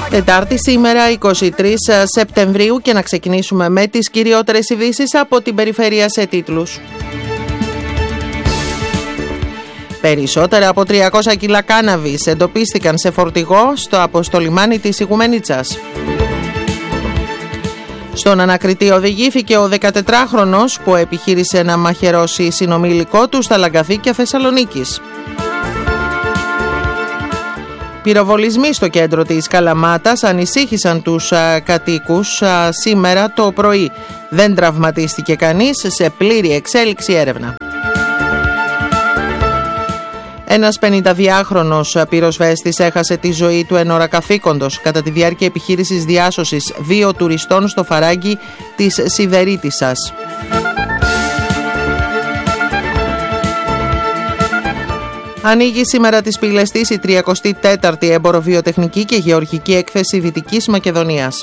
Τετάρτη σήμερα 23 Σεπτεμβρίου και να ξεκινήσουμε με τις κυριότερες ειδήσεις από την περιφέρεια σε τίτλους. Περισσότερα από 300 κιλά κάναβης εντοπίστηκαν σε φορτηγό στο αποστολιμάνι της Ιγουμενίτσας. Στον ανακριτή οδηγήθηκε ο 14χρονος που επιχείρησε να μαχαιρώσει συνομιλικό του στα Λαγκαδίκια Θεσσαλονίκης. Πυροβολισμοί στο κέντρο της Καλαμάτας ανησύχησαν τους κατοίκους σήμερα το πρωί. Δεν τραυματίστηκε κανείς, σε πλήρη εξέλιξη έρευνα. Ένας 52χρονος πυροσβέστης έχασε τη ζωή του εν ώρα καθήκοντος κατά τη διάρκεια επιχείρησης διάσωσης 2 τουριστών στο Φαράγγι της Σιδερίτισσας. Ανοίγει σήμερα τις πύλες της η 34η Εμποροβιοτεχνική και Γεωργική Έκθεση Δυτικής Μακεδονίας.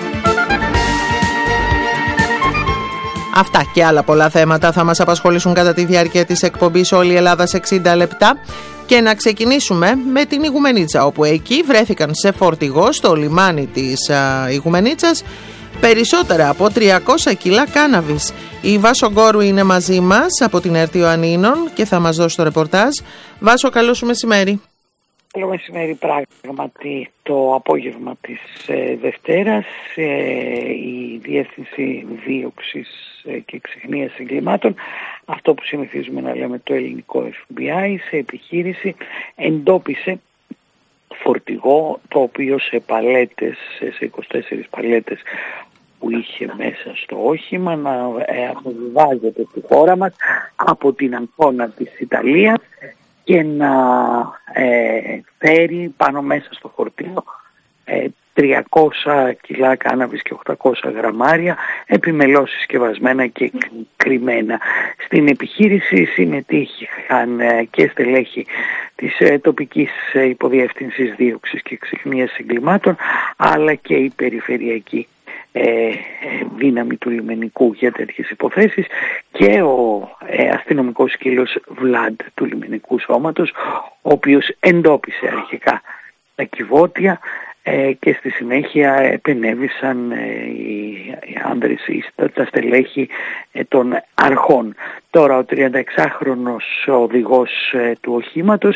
Αυτά και άλλα πολλά θέματα θα μας απασχολήσουν κατά τη διάρκεια της εκπομπής Όλη η Ελλάδα σε 60 λεπτά και να ξεκινήσουμε με την Ιγουμενίτσα, όπου εκεί βρέθηκαν σε φορτηγό στο λιμάνι της Ιγουμενίτσας περισσότερα από 300 κιλά κάναβης. Η Βάσο Γκόρου είναι μαζί μας από την ΕΡΤ Ιωαννίνων και θα μας δώσει το ρεπορτάζ. Βάσο, καλό σου μεσημέρι. Καλό μεσημέρι. Πράγματι το απόγευμα της Δευτέρας η Διεύθυνση Δίωξης και Ξεχνίας Εγκλημάτων, αυτό που συνηθίζουμε να λέμε το ελληνικό FBI, σε επιχείρηση εντόπισε φορτηγό το οποίο σε παλέτες, σε 24 παλέτες που είχε μέσα στο όχημα να αποβιβάζεται στη χώρα μας από την Αγκώνα της Ιταλίας και να φέρει πάνω μέσα στο φορτίο 300 κιλά κάναβης και 800 γραμμάρια επιμελώς συσκευασμένα και κρυμμένα. Στην επιχείρηση συμμετείχαν και στελέχη της τοπικής υποδιεύθυνσης δίωξης και ξεχνίας εγκλημάτων, αλλά και η περιφερειακή δύναμη του λιμενικού για τέτοιες υποθέσεις και ο αστυνομικός σκύλος Βλάντ του λιμενικού σώματος, ο οποίος εντόπισε αρχικά τα κυβότια και στη συνέχεια επενέβησαν οι άνδρες, τα στελέχη των αρχών. Τώρα ο 36χρονος οδηγός του οχήματος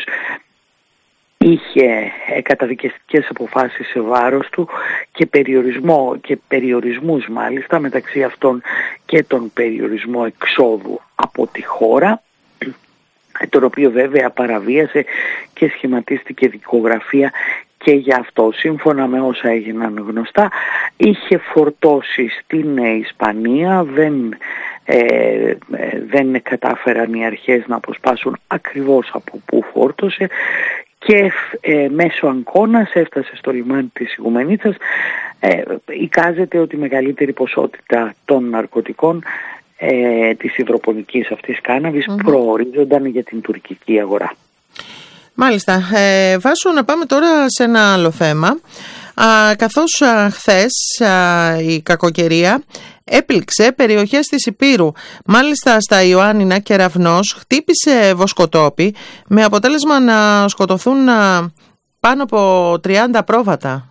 είχε καταδικαστικές αποφάσεις σε βάρος του και περιορισμούς μάλιστα, μεταξύ αυτών και τον περιορισμό εξόδου από τη χώρα, τον οποίο βέβαια παραβίασε και σχηματίστηκε δικογραφία και για αυτό. Σύμφωνα με όσα έγιναν γνωστά, είχε φορτώσει στην Ισπανία, δεν κατάφεραν οι αρχές να αποσπάσουν ακριβώς από πού φόρτωσε και μέσω Αγκώνας έφτασε στο λιμάνι της Ιγουμενίτσας. Εικάζεται ότι η μεγαλύτερη ποσότητα των ναρκωτικών της υδροπονικής αυτής κάναβης προορίζονταν για την τουρκική αγορά. Μάλιστα. Βάσο, να πάμε τώρα σε ένα άλλο θέμα. Καθώς χθες η κακοκαιρία έπληξε περιοχές της Ηπείρου. Μάλιστα στα Ιωάννινα Κεραυνός χτύπησε βοσκοτόπι με αποτέλεσμα να σκοτωθούν πάνω από 30 πρόβατα.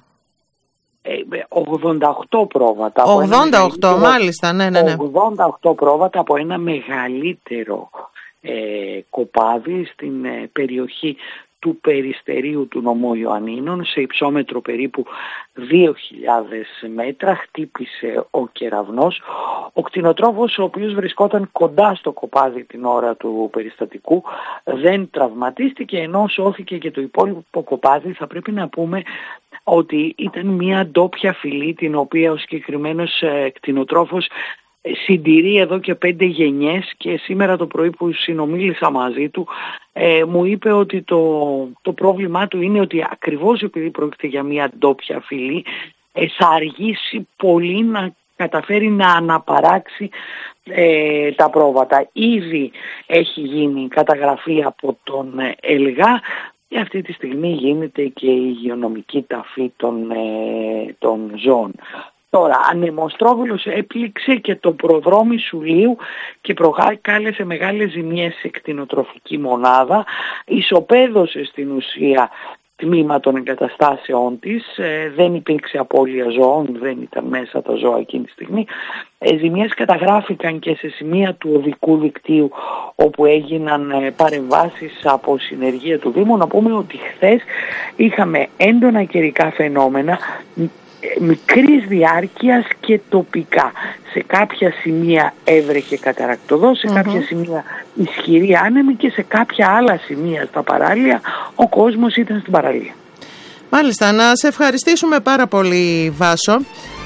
88 πρόβατα. 88, μάλιστα, ναι. 88 πρόβατα από ένα μεγαλύτερο κοπάδι στην περιοχή του Περιστερίου του νομού Ιωαννίνων, σε υψόμετρο περίπου 2.000 μέτρα, χτύπησε ο κεραυνός. Ο κτηνοτρόφος, ο οποίος βρισκόταν κοντά στο κοπάδι την ώρα του περιστατικού, δεν τραυματίστηκε, ενώ σώθηκε και το υπόλοιπο κοπάδι. Θα πρέπει να πούμε ότι ήταν μια ντόπια φυλή, την οποία ο συγκεκριμένος κτηνοτρόφος συντηρεί εδώ και 5 γενιές, και σήμερα το πρωί που συνομίλησα μαζί του μου είπε ότι το πρόβλημά του είναι ότι ακριβώς επειδή πρόκειται για μια ντόπια φυλή, θα αργήσει πολύ να καταφέρει να αναπαράξει τα πρόβατα. Ήδη έχει γίνει καταγραφή από τον ΕΛΓΑ και αυτή τη στιγμή γίνεται και η υγειονομική ταφή των ζώων. Τώρα, ανεμοστρόβιλος έπληξε και το προδρόμι Σουλίου και προκάλεσε μεγάλες ζημιές σε κτηνοτροφική μονάδα. Ισοπαίδωσε στην ουσία τμήμα των εγκαταστάσεών της. Δεν υπήρξε απώλεια ζώων, δεν ήταν μέσα τα ζώα εκείνη τη στιγμή. Ζημιές καταγράφηκαν και σε σημεία του οδικού δικτύου όπου έγιναν παρεμβάσεις από συνεργεία του Δήμου. Να πούμε ότι χθες είχαμε έντονα καιρικά φαινόμενα μικρής διάρκειας και τοπικά. Σε κάποια σημεία έβρεχε καταρακτωδό, σε κάποια σημεία ισχυρή άνεμη και σε κάποια άλλα σημεία στα παράλια ο κόσμος ήταν στην παραλία. Μάλιστα, να σε ευχαριστήσουμε πάρα πολύ, Βάσο.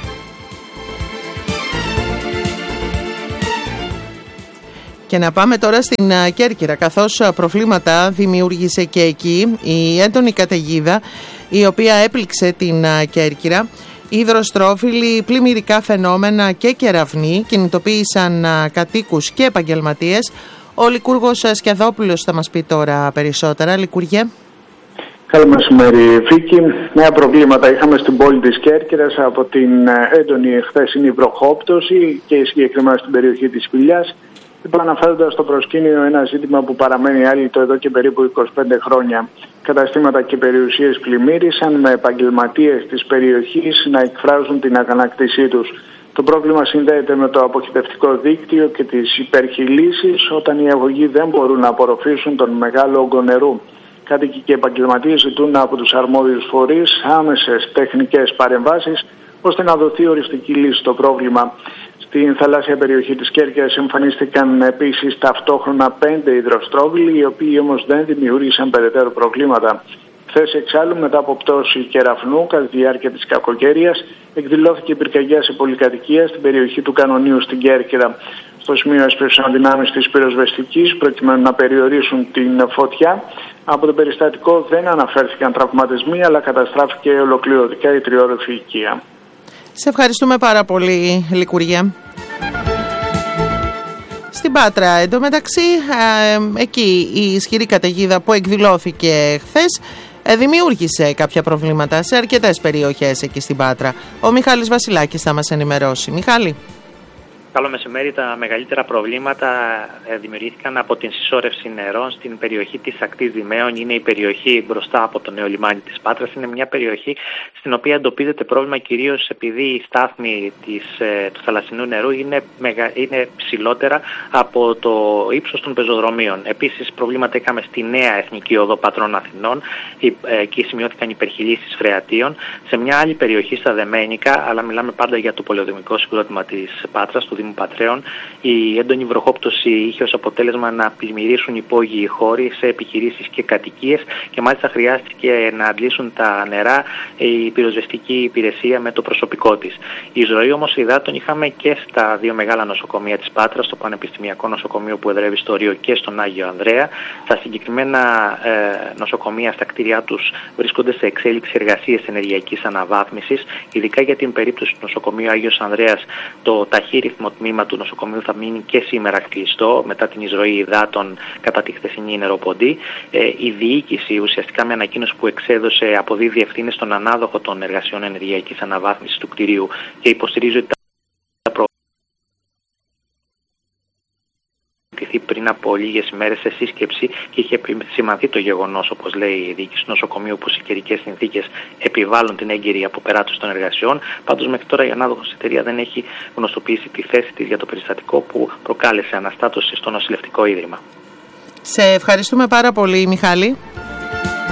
Και να πάμε τώρα στην Κέρκυρα, καθώς προβλήματα δημιούργησε και εκεί η έντονη καταιγίδα η οποία έπληξε την Κέρκυρα. Υδροστρόφιλοι, πλημμυρικά φαινόμενα και κεραυνοί κινητοποίησαν κατοίκους και επαγγελματίες. Ο Λικούργος Σκιαδόπουλος θα μας πει τώρα περισσότερα. Λικούργε. Καλό μεσημέρι, Βίκη. Νέα προβλήματα είχαμε στην πόλη της Κέρκυρας από την έντονη χθεσινή βροχόπτωση και συγκεκριμένα στην περιοχή της Σπηλιάς. Αναφέροντας στο προσκήνιο ένα ζήτημα που παραμένει άλυτο εδώ και περίπου 25 χρόνια. Καταστήματα και περιουσίες πλημμύρισαν με επαγγελματίες της περιοχής να εκφράζουν την αγανάκτησή τους. Το πρόβλημα συνδέεται με το αποχητευτικό δίκτυο και τις υπερχειλήσεις όταν οι αγωγοί δεν μπορούν να απορροφήσουν τον μεγάλο όγκο νερού. Κάτοικοι και επαγγελματίες ζητούν από τους αρμόδιους φορείς άμεσες τεχνικές παρεμβάσεις ώστε να δοθεί οριστική λύση στο πρόβλημα. Στην θαλάσσια περιοχή της Κέρκυρας εμφανίστηκαν επίσης ταυτόχρονα 5 υδροστρόβιλοι, οι οποίοι όμως δεν δημιούργησαν περαιτέρω προβλήματα. Χθες εξάλλου, μετά από πτώση κεραυνού κατά τη διάρκεια της κακοκαιρίας, εκδηλώθηκε πυρκαγιά σε πολυκατοικία στην περιοχή του Κανονίου στην Κέρκυρα. Στο σημείο έσπευσαν δυνάμεις της πυροσβεστικής προκειμένου να περιορίσουν την φωτιά. Από το περιστατικό δεν αναφέρθηκαν τραυματισμοί, αλλά καταστράφηκε ολοκληρωτικά η τριώροφη οικία. Σε ευχαριστούμε πάρα πολύ, Λικούργια. Στην Πάτρα, εντωμεταξύ, εκεί η ισχυρή καταιγίδα που εκδηλώθηκε χθες δημιούργησε κάποια προβλήματα σε αρκετές περιοχές εκεί στην Πάτρα. Ο Μιχάλης Βασιλάκης θα μας ενημερώσει. Μιχάλη. Καλό μεσημέρι. Τα μεγαλύτερα προβλήματα δημιουργήθηκαν από την συσσόρευση νερών στην περιοχή της ακτής Δημαίων. Είναι η περιοχή μπροστά από το νέο λιμάνι της Πάτρας. Είναι μια περιοχή στην οποία εντοπίζεται πρόβλημα κυρίως επειδή η στάθμη του θαλασσινού νερού είναι ψηλότερα από το ύψος των πεζοδρομίων. Επίσης προβλήματα είχαμε στη νέα Εθνική Οδό Πατρών Αθηνών. Εκεί σημειώθηκαν υπερχειλήσεις φρεατίων. Σε μια άλλη περιοχή στα Δεμένικα, αλλά μιλάμε πάντα για το πολεοδομικό συγκρότημα της Πάτρας, του Δήμου Πατρέων, η έντονη βροχόπτωση είχε ως αποτέλεσμα να πλημμυρίσουν υπόγειοι χώροι σε επιχειρήσεις και κατοικίες και μάλιστα χρειάστηκε να αντλήσουν τα νερά η πυροσβεστική υπηρεσία με το προσωπικό της. Η εισρωή όμως υδάτων είχαμε και στα δύο μεγάλα νοσοκομεία της Πάτρας, στο Πανεπιστημιακό Νοσοκομείο που εδρεύει στο Ρίο και στον Άγιο Ανδρέα. Τα συγκεκριμένα νοσοκομεία στα κτίρια τους βρίσκονται σε εξέλιξη εργασίες ενεργειακής αναβάθμισης. Ειδικά για την περίπτωση του νοσοκομείου Άγιος Ανδρέας, το ταχύρυθμο τμήμα του νοσοκομείου θα μείνει και σήμερα κλειστό μετά την εισρωή υδάτων κατά τη χθεσινή νεροποντή. Η διοίκηση ουσιαστικά με ανακοίνωση που εξέδωσε αποδίδει ευθύνες στον ανάδοχο των εργασιών ενεργειακής αναβάθμισης του κτηρίου και υποστηρίζει ότι πριν από λίγες ημέρες σε σύσκεψη και είχε επισημανθεί το γεγονός, όπως λέει η διοίκηση του νοσοκομείου, πως οι καιρικές συνθήκες επιβάλλουν την έγκαιρη αποπεράτωση των εργασιών. Πάντως, μέχρι τώρα η ανάδοχος εταιρεία δεν έχει γνωστοποιήσει τη θέση της για το περιστατικό που προκάλεσε αναστάτωση στο νοσηλευτικό ίδρυμα. Σε ευχαριστούμε πάρα πολύ, Μιχάλη.